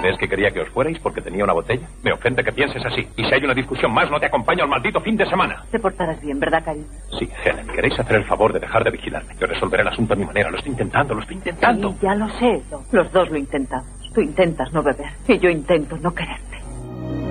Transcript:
¿Crees que quería que os fuerais porque tenía una botella? Me ofende que pienses así. Y si hay una discusión más, no te acompaño al maldito fin de semana. Te portarás bien, ¿verdad, cariño? Sí, Helen, queréis hacer el favor de dejar de vigilarme. Yo resolveré el asunto a mi manera. Lo estoy intentando. Sí, ya lo sé. Los dos lo intentamos. Tú intentas no beber y yo intento no querer.